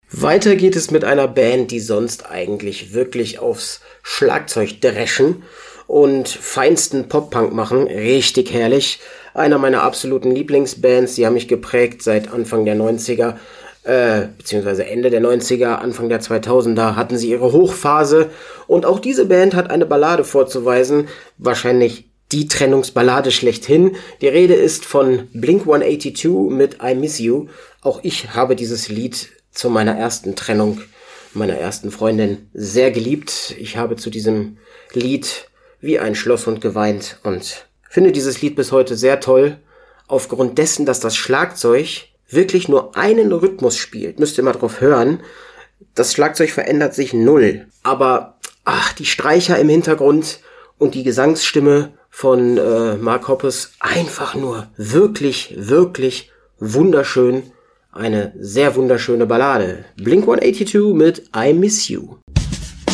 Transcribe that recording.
Weiter geht es mit einer Band, die sonst eigentlich wirklich aufs Schlagzeug dreschen und feinsten Pop-Punk machen. Richtig herrlich. Einer meiner absoluten Lieblingsbands. Die haben mich geprägt seit Anfang der 90er, beziehungsweise Ende der 90er, Anfang der 2000er hatten sie ihre Hochphase. Und auch diese Band hat eine Ballade vorzuweisen. Wahrscheinlich die Trennungsballade schlechthin. Die Rede ist von Blink-182 mit I Miss You. Auch ich habe dieses Lied zu meiner ersten Trennung, meiner ersten Freundin, sehr geliebt. Ich habe zu diesem Lied wie ein Schlosshund geweint und finde dieses Lied bis heute sehr toll. Aufgrund dessen, dass das Schlagzeug wirklich nur einen Rhythmus spielt. Müsst ihr mal drauf hören. Das Schlagzeug verändert sich null. Aber die Streicher im Hintergrund und die Gesangsstimme von Mark Hoppus einfach nur wirklich, wirklich wunderschön. Eine sehr wunderschöne Ballade. Blink-182 mit I Miss You.